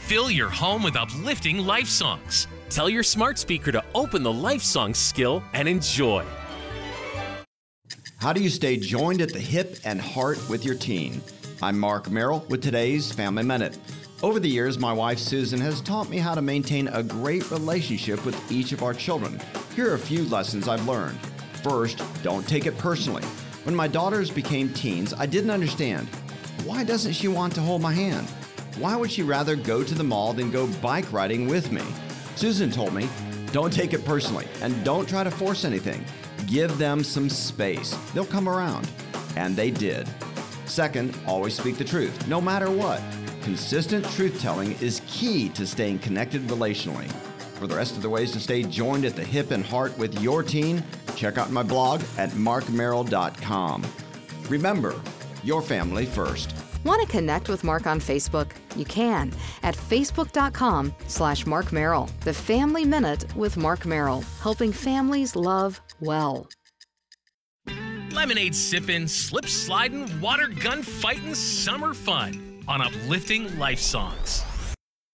Fill your home with uplifting life songs. Tell your smart speaker to open the Life Songs skill and enjoy. How do you stay joined at the hip and heart with your teen? I'm Mark Merrill with today's Family Minute. Over the years, my wife Susan has taught me how to maintain a great relationship with each of our children. Here are a few lessons I've learned. First, don't take it personally. When my daughters became teens, I didn't understand. Why doesn't she want to hold my hand? Why would she rather go to the mall than go bike riding with me? Susan told me, don't take it personally and don't try to force anything. Give them some space. They'll come around. And they did. Second, always speak the truth, no matter what. Consistent truth-telling is key to staying connected relationally. For the rest of the ways to stay joined at the hip and heart with your teen, check out my blog at markmerrill.com. Remember, your family first. Want to connect with Mark on Facebook? You can at facebook.com/Mark Merrill. The Family Minute with Mark Merrill, helping families love well. Lemonade sipping, slip sliding, water gun fighting, summer fun on uplifting life songs.